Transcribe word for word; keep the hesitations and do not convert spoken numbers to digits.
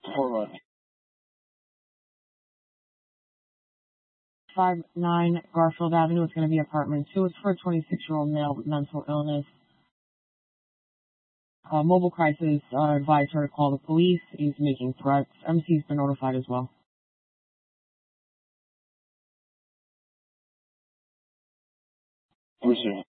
Hold on. five nine Garfield Avenue. It's going to be apartment two. It's for a twenty-six-year-old male with mental illness. Uh, mobile crisis uh, advised her to call the police. He's making threats. M C's been notified as well. Where's it?